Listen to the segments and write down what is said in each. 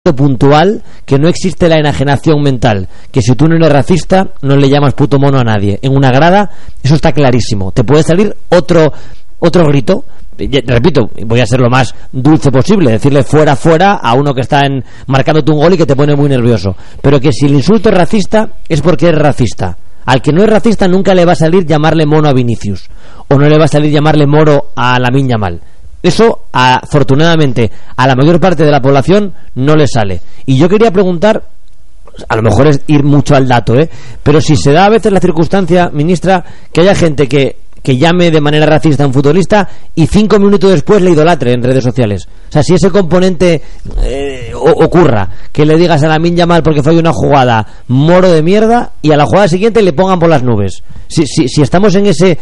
puntual, que no existe la enajenación mental, que si tú no eres racista no le llamas puto mono a nadie. En una grada eso está clarísimo. Te puede salir otro grito, repito, voy a ser lo más dulce posible, decirle fuera a uno que está marcándote un gol y que te pone muy nervioso, pero que si el insulto es racista es porque es racista. Al que no es racista nunca le va a salir llamarle mono a Vinicius, o no le va a salir llamarle moro a Lamine Yamal. Eso, afortunadamente, a la mayor parte de la población no le sale. Y yo quería preguntar, a lo mejor es ir mucho al dato, pero si se da a veces la circunstancia, ministra, que haya gente que llame de manera racista a un futbolista y 5 minutos después le idolatre en redes sociales. O sea, si ese componente ocurra, que le digas a Lamine Yamal porque fue una jugada moro de mierda y a la jugada siguiente le pongan por las nubes. Si estamos en ese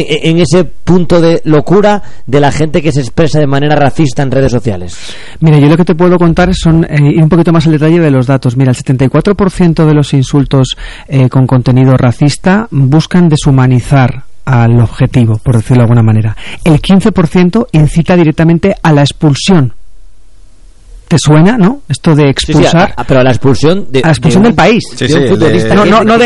punto de locura de la gente que se expresa de manera racista en redes sociales. Mira, yo lo que te puedo contar son ir un poquito más al detalle de los datos. Mira, el 74% de los insultos con contenido racista buscan deshumanizar al objetivo, por decirlo de alguna manera. El 15% incita directamente a la expulsión. ¿Te suena, no? Esto de expulsar. Sí, pero a la expulsión del país. Sí, de un futbolista. No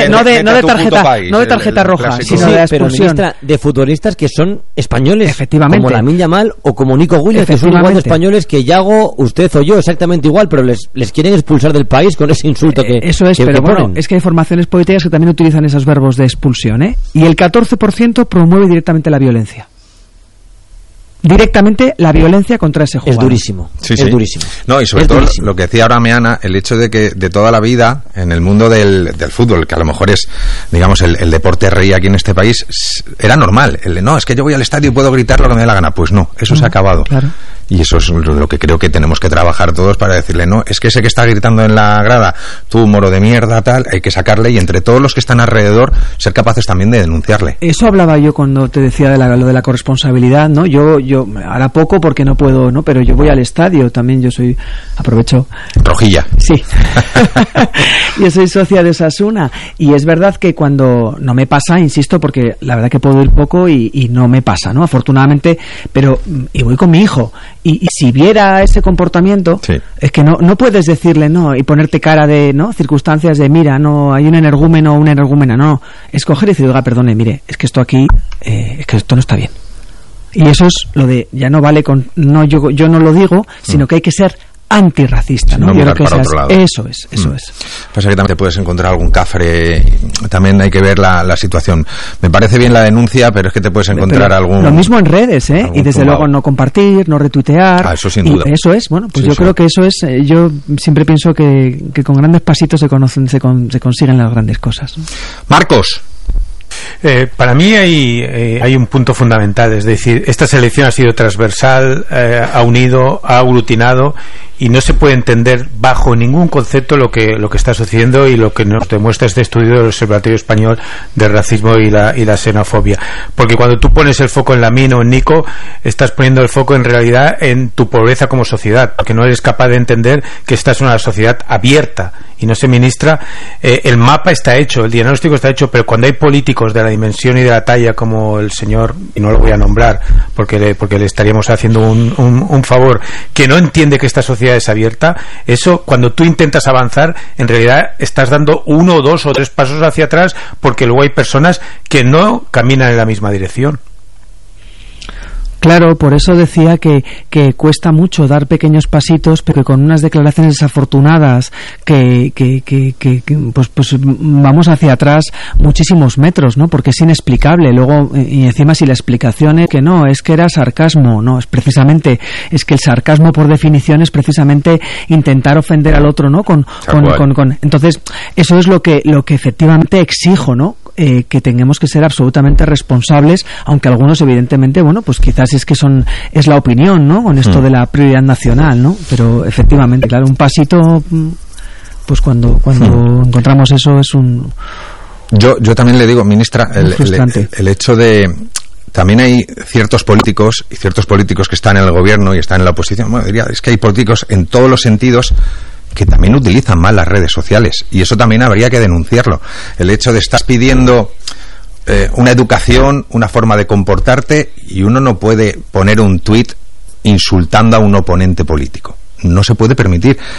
de tarjeta roja, sino de la expulsión. Pero, de futbolistas que son españoles. Efectivamente. Como Lamine Yamal o como Nico Williams, que son igual de españoles que Yago, usted o yo, exactamente igual, pero les quieren expulsar del país con ese insulto que eso es, pero bueno, es que hay formaciones políticas que también utilizan esos verbos de expulsión, y el 14% promueve directamente la violencia. Directamente la violencia contra ese jugador. Es durísimo. Sí, es durísimo. No, y sobre todo lo que decía ahora Meana, el hecho de que de toda la vida en el mundo del fútbol, que a lo mejor es, digamos, el deporte rey aquí en este país, era normal. No, es que yo voy al estadio y puedo gritar lo que me dé la gana. Pues no, eso se ha acabado. Claro. Y eso es lo que creo que tenemos que trabajar todos para decirle, no, es que ese que está gritando en la grada, tú moro de mierda, tal, hay que sacarle, y entre todos los que están alrededor ser capaces también de denunciarle. Eso hablaba yo cuando te decía lo de la corresponsabilidad, ¿no? Yo ahora poco porque no puedo, ¿no? Pero yo voy al estadio también, aprovecho. Rojilla. Sí. Yo soy socia de Osasuna y es verdad que cuando no me pasa, insisto, porque la verdad que puedo ir poco y no me pasa, ¿no? Afortunadamente, pero y voy con mi hijo. Y si viera ese comportamiento, sí, es que no puedes decirle no y ponerte cara de, ¿no?, circunstancias de mira, no, hay un energúmeno o una energúmena, no, es coger y decir, oiga, perdone, mire, es que esto aquí, es que esto no está bien. Y eso es lo de, ya no vale con, no, yo no lo digo, sino que hay que ser antirracista, ¿no? Yo creo que para otro lado. Eso es. Pasa que también te puedes encontrar algún cafre, también hay que ver la situación. Me parece bien la denuncia, pero es que te puedes encontrar algún... Lo mismo en redes, y desde luego no compartir, no retuitear. Eso sin duda. Eso es, bueno, pues sí, yo creo que eso es, yo siempre pienso que con grandes pasitos se consiguen las grandes cosas, ¿no? Marcos. Para mí hay un punto fundamental, es decir, esta selección ha sido transversal, ha unido, ha aglutinado, y no se puede entender bajo ningún concepto lo que está sucediendo y lo que nos demuestra este estudio del Observatorio Español del Racismo y la Xenofobia. Porque cuando tú pones el foco en Lamine o en Nico, estás poniendo el foco en realidad en tu pobreza como sociedad, porque no eres capaz de entender que esta es una sociedad abierta y no se ministra. El mapa está hecho, el diagnóstico está hecho, pero cuando hay políticos de la dimensión y de la talla como el señor, y no lo voy a nombrar porque le estaríamos haciendo un favor, que no entiende que esta sociedad es abierta, eso, cuando tú intentas avanzar, en realidad estás dando 1, 2 o 3 pasos hacia atrás, porque luego hay personas que no caminan en la misma dirección. Claro, por eso decía que cuesta mucho dar pequeños pasitos, pero con unas declaraciones desafortunadas que pues vamos hacia atrás muchísimos metros, ¿no? Porque es inexplicable. Luego, y encima si la explicación es que no, es que era sarcasmo, no, es que el sarcasmo por definición es precisamente intentar ofender al otro, ¿no? Entonces, eso es lo que efectivamente exijo, ¿no? Que tengamos que ser absolutamente responsables, aunque algunos evidentemente, bueno, pues quizás es la opinión, ¿no?, con esto de la prioridad nacional, ¿no? Pero efectivamente, claro, un pasito, pues cuando encontramos eso es un... Yo también le digo, ministra, el hecho de... También hay ciertos políticos que están en el gobierno y están en la oposición. Bueno, diría, es que hay políticos en todos los sentidos que también utilizan mal las redes sociales, y eso también habría que denunciarlo. El hecho de estar pidiendo una educación, una forma de comportarte, y uno no puede poner un tuit insultando a un oponente político. No se puede permitir.